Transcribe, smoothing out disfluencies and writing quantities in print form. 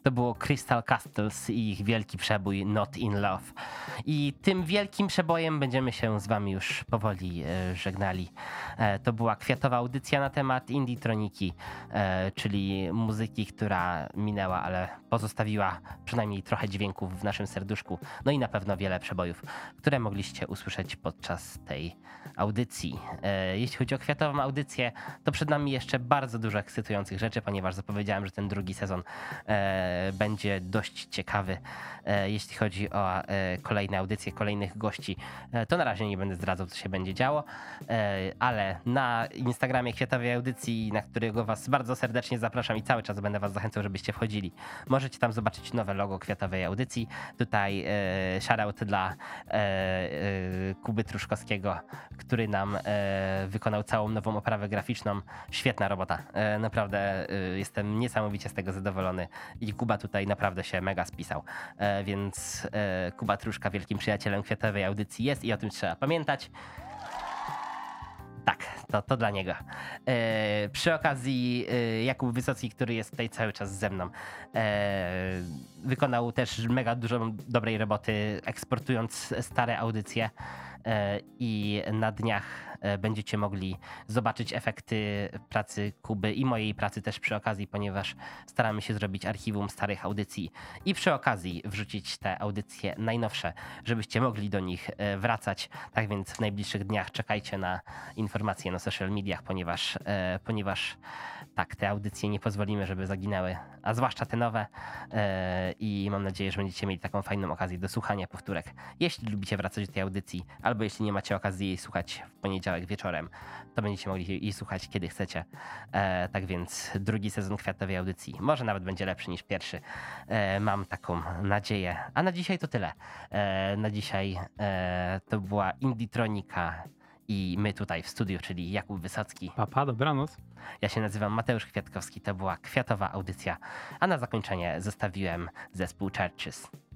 To było Crystal Castles i ich wielki przebój Not in Love. I tym wielkim przebojem będziemy się z wami już powoli żegnali. To była kwiatowa audycja na temat Indie-troniki, czyli muzyki, która minęła, ale pozostawiła przynajmniej trochę dźwięków w naszym serduszku. No i na pewno wiele przebojów, które mogliście usłyszeć podczas tej audycji. Jeśli chodzi o kwiatową audycję, to przed nami jeszcze bardzo dużo ekscytujących rzeczy, ponieważ zapowiedziałem, że ten drugi sezon będzie dość ciekawy. Jeśli chodzi o kolejne audycje, kolejnych gości, to na razie nie będę zdradzał, co się będzie działo, ale na Instagramie Kwiatowej Audycji, na którego was bardzo serdecznie zapraszam i cały czas będę was zachęcał, żebyście wchodzili. Możecie tam zobaczyć nowe logo Kwiatowej Audycji. Tutaj shoutout dla Kuby Truszkowskiego, który nam wykonał całą nową oprawę graficzną. Świetna robota. Naprawdę jestem niesamowicie z tego zadowolony i Kuba tutaj naprawdę się mega spisał. Więc Kuba Truszka wielkim przyjacielem Kwiatowej Audycji jest i o tym trzeba pamiętać. Tak, to dla niego. Przy okazji Jakub Wysocki, który jest tutaj cały czas ze mną, wykonał też mega dużo dobrej roboty, eksportując stare audycje i na dniach będziecie mogli zobaczyć efekty pracy Kuby i mojej pracy też przy okazji, ponieważ staramy się zrobić archiwum starych audycji i przy okazji wrzucić te audycje najnowsze, żebyście mogli do nich wracać. Tak więc w najbliższych dniach czekajcie na informacje na social mediach, ponieważ tak, te audycje nie pozwolimy, żeby zaginęły, a zwłaszcza te nowe i mam nadzieję, że będziecie mieli taką fajną okazję do słuchania powtórek. Jeśli lubicie wracać do tej audycji, albo jeśli nie macie okazji jej słuchać w poniedziałek wieczorem, to będziecie mogli jej słuchać kiedy chcecie. Tak więc drugi sezon Kwiatowej Audycji może nawet będzie lepszy niż pierwszy. Mam taką nadzieję. A na dzisiaj to tyle. Na dzisiaj to była Indie-tronika i my tutaj w studiu, czyli Jakub Wysocki. Papa, dobranoc. Ja się nazywam Mateusz Kwiatkowski, to była Kwiatowa Audycja, a na zakończenie zostawiłem zespół Churches.